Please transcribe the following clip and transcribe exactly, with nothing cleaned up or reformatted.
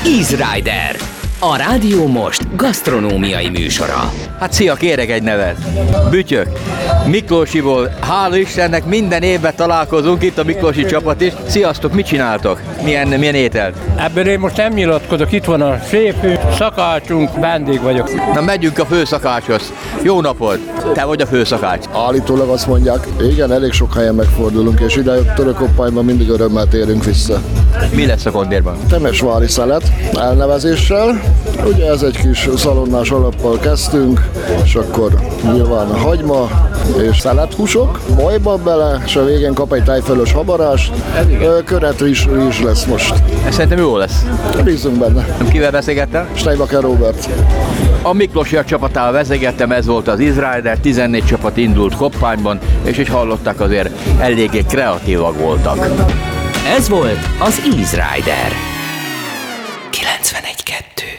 Easy Rider, a Rádió Most gasztronómiai műsora. Hát szia, kérek egy nevet. Bütyök. Miklósiból, hála Istennek minden évben találkozunk, itt a Miklósi csapat is. Sziasztok, mit csináltok? Milyen, milyen ételt? Ebből én most nem nyilatkozok, itt van a séfünk, szakácsunk, vendég vagyok. Na megyünk a főszakácshoz. Jó napot! Te vagy a főszakács. Állítólag azt mondják, igen, elég sok helyen megfordulunk, és ide Törökoppányban mindig örömmel térünk vissza. Mi lesz a kondérban? Temesvári szelet elnevezéssel. Ugye ez egy kis szalonnás alappal kezdtünk, és akkor nyilván a hagyma és szelethúsok, majba bele, és a végén kap egy tejfölös habarást. Köret rizs, rizs lesz most. Ez szerintem jó lesz. Bízunk benne. Nem kivel beszélgettem? Steinbacher Robert. A Miklósiak csapatával vezegettem, ez volt az Easy Rider, tizennégy csapat indult Koppányban, és így hallották, azért eléggé kreatívak voltak. Ez volt az Easy Rider. kilencvenegy kettő